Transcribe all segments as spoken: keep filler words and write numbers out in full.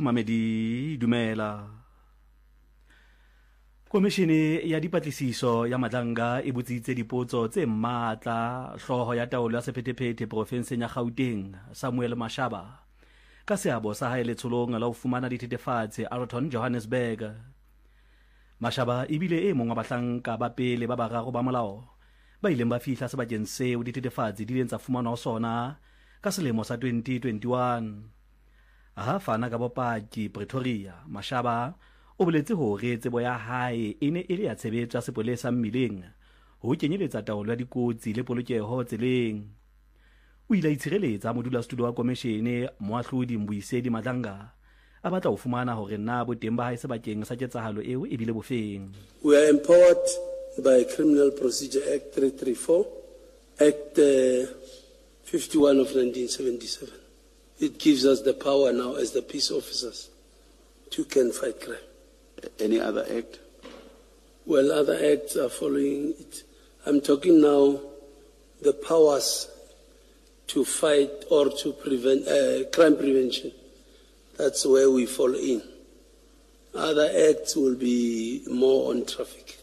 mamedi dumela. Komishene ya dipatlisiso ya Madlanga e botsitse dipotso tse matla hloho ya taolo ya sephethephethe profenseng ya Gauteng Samuel Mashaba ka seabo sa hae letsholong la ho fumana dithethefatsi Alton Johannesburg. Mashaba ebile e mong wa bahlanka ba pele ba bararo ba molao ba ileng ba fihla sebakeng seo dithethefatsi di ileng tsa fumanwa ho sona ka selemo sa twenty twenty-one. Ha fana ka bopaki Pretoria, Mashaba o boletse hore tsebo ya hae e ne e le ya tshebetso ya sepolesa mmileng ho kenyeletsa taolo ya dikotsi le polokeho tseleng. O ile a itshireletsa modulasetulo wa komishene Moahlodi Mbuisedi Madlanga a batla ho fumana hore na boteng ba hae sebakeng sa ketsahalo eo e bile bofeng. We are empowered by Criminal Procedure Act three thirty-four, Act uh, fifty-one of nineteen seventy-seven. It gives us the power now as the peace officers to can fight crime. Any other act? Well, other acts are following it. I'm talking now the powers to fight or to prevent uh, crime prevention. That's where we fall in. Other acts will be more on traffic.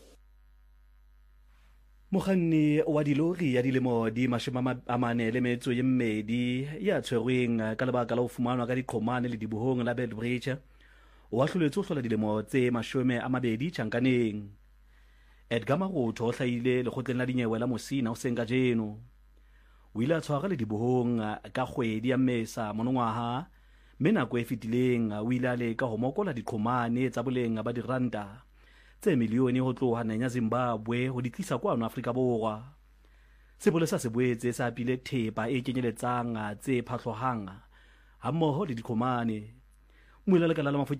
Mokganni wa dilori ya dilemo di mashome a mane le metso e mmedi ya tshwerweng ka lebaka la ho fumanwa ka diqhomane le dibohong la Beldbridge o ahloletse ho hlola dilemo tse mashome a mabedi tjhankaneng. Edgar Marotho o hlahile lekgotleng la dinyewe la Mosina ho seng kajeno. O ile a tshwara le dibohong ka kgwedi ya Mmesa monongwaha, mme nako e fetileng o ile a leka ho mokola diqhomane tsa boleng ba diranta tse milione ho tloha naheng ya Zimbabwe ho di tlisa kwano Afrika Borwa. Sepolesa se boetse sa apile thepa e kenyeletsang tse phahlohang hammoho le diqhomane. Following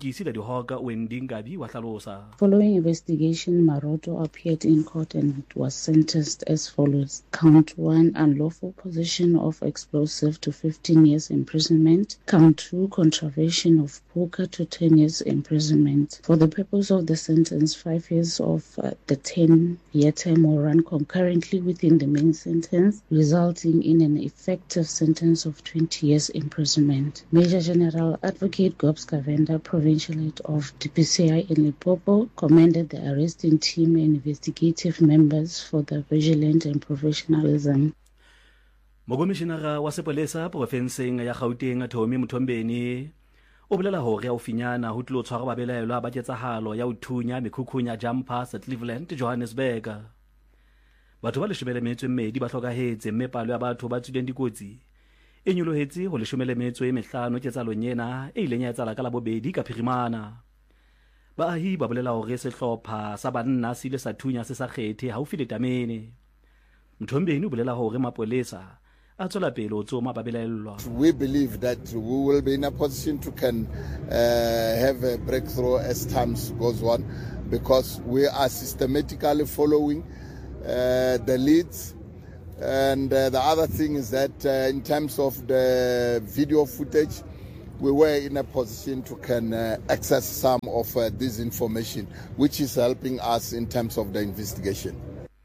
investigation, Marotho appeared in court and was sentenced as follows. Count one, unlawful possession of explosive to fifteen years imprisonment. Count two, contravention of poker to ten years imprisonment. For the purpose of the sentence, five years of uh, the ten-year term will run concurrently within the main sentence, resulting in an effective sentence of twenty years imprisonment. Major General Advocate Gobs Kavenda, Provincial Head of D P C I in Limpopo, commended the arresting team and investigative members for their vigilance and professionalism. Mokomishenara wa sepolesa profenseng ya Gauteng Thomi Mthombeni o bolela hore ya ufinyana ho tlo tshwara ba belaelwa ba ketsahalo ya uthunya mekhukhunya jumpers at Cleveland, Johannesburg. Batho ba leshome le metso e mmedi ba hlokahetse mme palo ya batho ba tswileng dikotsi e nyolohetse ho leshome le metso e mehlano ketsalong yena e ileng ya etsala ka la bobedi ka Phirimana. Baahi ba bolela hore sehlopha sa banna se ile sa thunya se sa kgethe haufi le Tamene. Mthombeni o bolela hore mapolesa a tswela pele ho tsoma ba belaellwa. We believe that we will be in a position to can uh, have a breakthrough as time goes on, because we are systematically following uh, the leads. And uh, the other thing is that uh, in terms of the video footage, we were in a position to can uh, access some of uh, this information, which is helping us in terms of the investigation.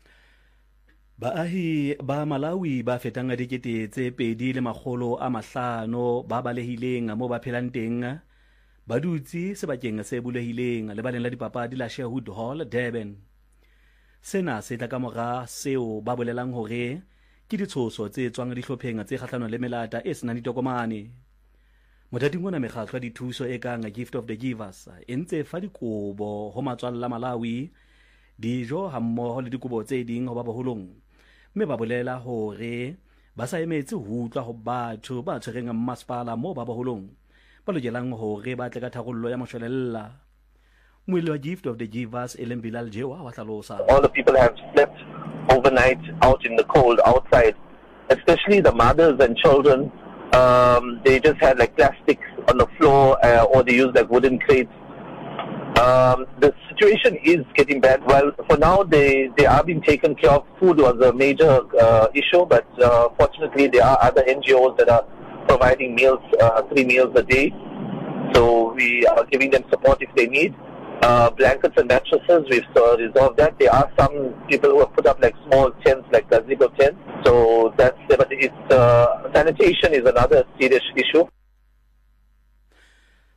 Baahi ba Malawi ba fetang dikete tse pedi le makgolo a mahlano ba balehileng mo ba phelang teng ba dutse sebakeng se bulehileng le baleng la dipapadi la Sherwood Hall, Durban. Sena se tla ka mora seo ba bolelang hore ke ditshoso tse tswang dihlopheng tse kgahlano le melata e senang ditokomane. Motating ona mekgatlo ya dithuso e kang Gift of the Givers e ntse fa dikobo ho matswalla Malawi dijo hammoho le dikobo tse ding ho ba boholong, mme ba bolela hore ba sa emetse ho utlwa ho batho ba tshwereng mmasepala mo ba boholong ba lokelang hore ba tle ka tharollo ya moshwelella. Mwili wa Gift of the Givers Ellen Bilal Jewa wa hlalosa. All the people have slept overnight out in the cold outside, especially the mothers and children. Um, they just had like plastic on the floor uh, or they used like wooden crates. Um, the situation is getting bad. Well, for now they, they are being taken care of. Food was a major uh, issue, but uh, fortunately there are other N G Os that are providing meals, uh, three meals a day. So we are giving them support if they need. Uh, blankets and mattresses, we've uh, resolved that. There are some people who have put up like small tents, like gazebo tents. So that's, but it's, uh, sanitation is another serious issue.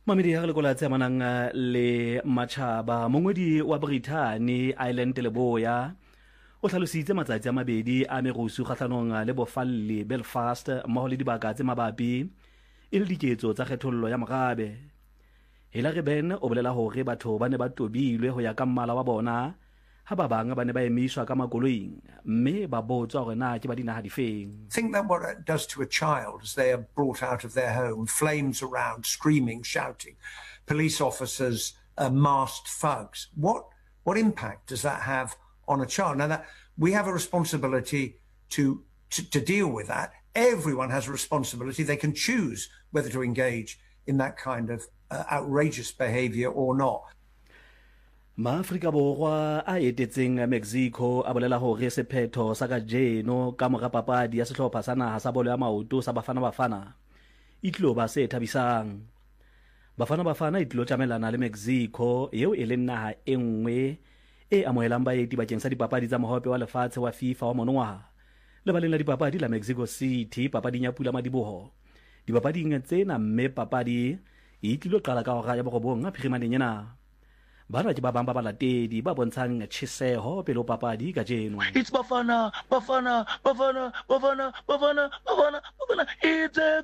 mamedi ya lekola tse manang le Machaba mongwedi wa Brittany Island Leboya o tlhalositse matsatsi a mabedi a merusu kgatlhanong le bofalli Belfast mmogo le dibaka tse mabapi e le diketso tsa kgethollo ya morabe. Hilary Ben o bolela hore batho ba ne ba tobilwe ho ya ka mmala wa bona ha ba bang ba ne ba emiswa ka makoloing mme ba botswa hore na ke ba dinaha difeng. Think that what it does to a child as they are brought out of their home, flames around, screaming, shouting, police officers, uh, masked thugs. What what impact does that have on a child? Now that we have a responsibility to, to to deal with that. Everyone has a responsibility. They can choose whether to engage in that kind of uh, outrageous behavior or not. Maafrika Borwa a etetseng Mexico a bolela hore sephetho sa kajeno ka mora papadi ya sehlopha sa naha sa bolo ya maoto sa Bafana Bafana e tlilo ba se thabisang. Bafana Bafana e tlilo tlamelana le Mexico eo e leng naha e nngwe e amohelang baeti bakeng sa dipapadi tsa mohope wa lefatshe wa FIFA wa monongwaha. Lebaleng la dipapadi la Mexico City papading ya Pula Madiboho. Dipapading tsena mme papadi e tlilo qala ka hora ya borobong a phirimaneng ena. Bana ke ba bang ba balatedi ba bontshang tjheseho pele papadi ka jeno. It's Bafana, Bafana, Bafana, Bafana, Bafana, Bafana, Bafana. It's a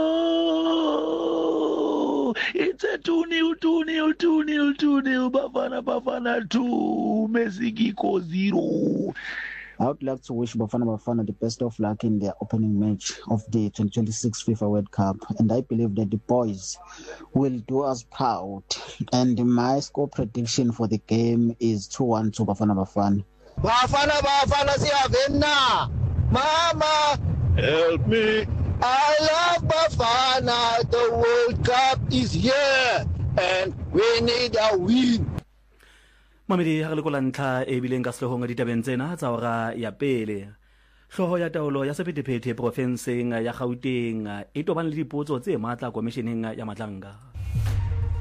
goal. It's a two nil, two nil, two nil, two nil. Bafana, Bafana two, Mexico zero. I would like to wish Bafana Bafana the best of luck in their opening match of the twenty twenty-six FIFA World Cup. And I believe that the boys will do us proud. And my score prediction for the game is two one to Bafana Bafana. Bafana Bafana Siavena! Mama! Help me! I love Bafana! The World Cup is here! And we need a win! Mamedi ha lekola ntlha e bileng ka sehloohong ditabeng tsena tsa hora ya pele. Hloho ya taolo ya sephethephethe profenseng ya Gauteng e tobane le dipotso tse matla komisheneng ya Matlanga.